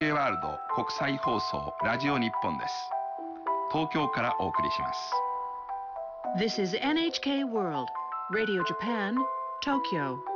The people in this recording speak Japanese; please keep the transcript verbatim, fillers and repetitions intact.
エー ワールド国際放送ラジオ日本です。東京からお送りします。 This is エヌエイチケー World Radio Japan, Tokyo.